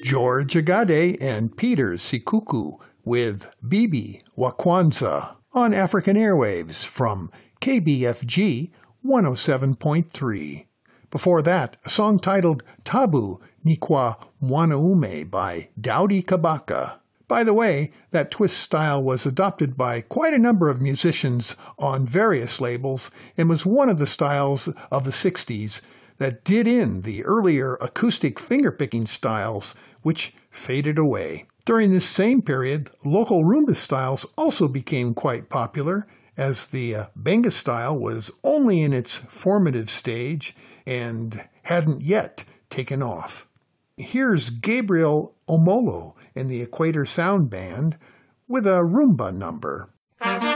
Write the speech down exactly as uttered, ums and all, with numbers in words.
George Agade and Peter Sikuku with Bibi wa Kwanzaa on African airwaves from K B F G one oh seven point three. Before that, a song titled Tabu Nikwa Mwanaume by Daudi Kabaka. By the way, that twist style was adopted by quite a number of musicians on various labels and was one of the styles of the sixties that did in the earlier acoustic fingerpicking styles, which faded away. During this same period, local rumba styles also became quite popular, as the uh, benga style was only in its formative stage and hadn't yet taken off. Here's Gabriel Omolo and the Equator Sound Band with a rumba number.